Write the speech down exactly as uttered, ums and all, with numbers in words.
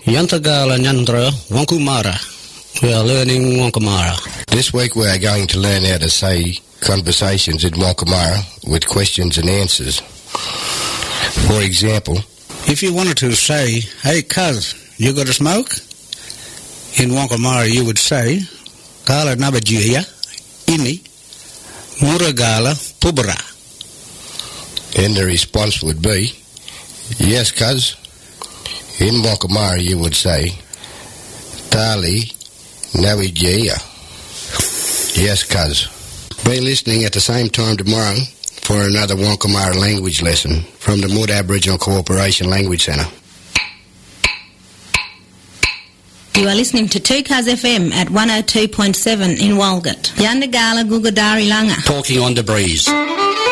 Yantagala Nyandra Wankumara. We are learning Wankamara. This week we are going to learn how to say conversations in Wankamara with questions and answers. For example, if you wanted to say, "Hey cuz, you got a smoke?" In Wankamara you would say, "Kala nabajiya ini muragala pubra." And the response would be, "Yes, cuz." In Wankamara you would say, "Tali nabajiya." Yes, cuz. Be listening at the same time tomorrow for another Wankamara language lesson from the Mood Aboriginal Cooperation Language Centre. You are listening to two Cuz F M at one oh two point seven in Walgett. Yandagala Gugadari Langa. Talking on the breeze.